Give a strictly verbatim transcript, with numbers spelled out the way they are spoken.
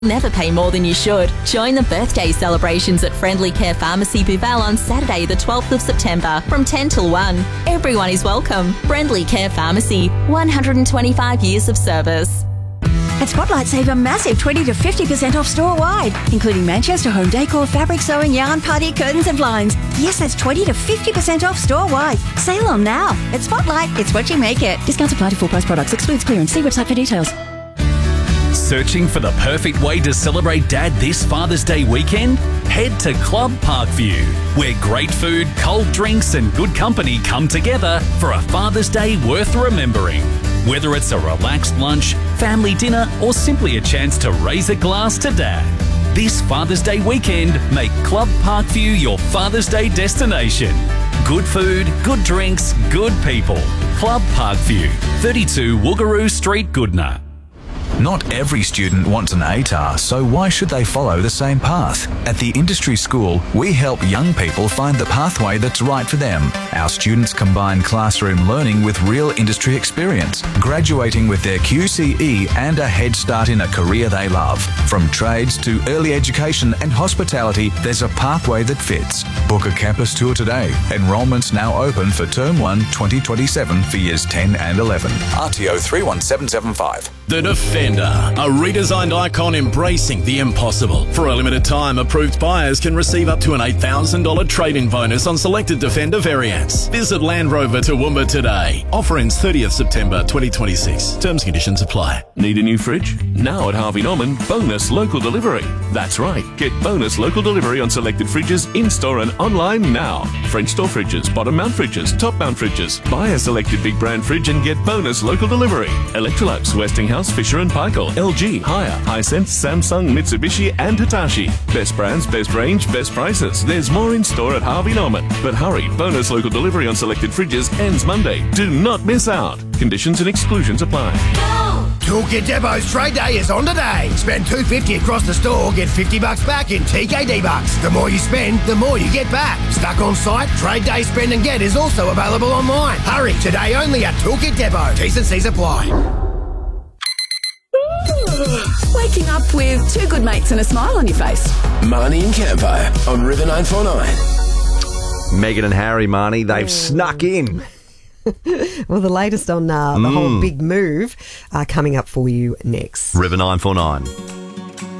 Never pay more than you should. Join the birthday celebrations at Friendly Care Pharmacy Bouval on Saturday the twelfth of September from ten till one. Everyone is welcome. Friendly Care Pharmacy, one hundred twenty-five years of service. At Spotlight, save a massive twenty to fifty percent off store-wide, including Manchester home decor, fabric sewing, yarn, party, curtains and blinds. Yes, that's twenty to fifty percent off store-wide. Sale on now. At Spotlight, it's what you make it. Discounts apply to full-price products. Excludes clearance. See website for details. Searching for the perfect way to celebrate Dad this Father's Day weekend? Head to Club Parkview, where great food, cold drinks and good company come together for a Father's Day worth remembering. Whether it's a relaxed lunch, family dinner or simply a chance to raise a glass to Dad. This Father's Day weekend, make Club Parkview your Father's Day destination. Good food, good drinks, good people. Club Parkview, thirty-two Woogaroo Street, Goodna. Not every student wants an A T A R, so why should they follow the same path? At the Industry School, we help young people find the pathway that's right for them. Our students combine classroom learning with real industry experience, graduating with their Q C E and a head start in a career they love. From trades to early education and hospitality, there's a pathway that fits. Book a campus tour today. Enrolment's now open for Term one twenty twenty-seven for Years ten and eleven. R T O three one seven seven five. The Defender, a redesigned icon embracing the impossible. For a limited time, approved buyers can receive up to an eight thousand dollars trade-in bonus on selected Defender variants. Visit Land Rover Toowoomba today. Offer ends thirtieth September twenty twenty-six. Terms and conditions apply. Need a new fridge? Now at Harvey Norman, bonus local delivery. That's right, get bonus local delivery on selected fridges in-store and online now. French door fridges, bottom mount fridges, top mount fridges. Buy a selected big brand fridge and get bonus local delivery. Electrolux, Westinghouse, Fisher and Paykel, L G, Haier, Hisense, Samsung, Mitsubishi and Hitachi. Best brands, best range, best prices. There's more in store at Harvey Norman. But hurry, bonus local delivery on selected fridges ends Monday. Do not miss out. Conditions and exclusions apply. Toolkit Depot's trade day is on today. Spend two hundred fifty dollars across the store, get fifty bucks back in T K D bucks. The more you spend, the more you get back. Stuck on site? Trade day spend and get is also available online. Hurry, today only at Toolkit Depot. T's and C's apply. Waking up with two good mates and a smile on your face. Marnie and Campo on River nine four nine. Meghan and Harry, Marnie, they've snuck in. Well, the latest on uh, the mm. whole big move uh, coming up for you next. River nine four nine.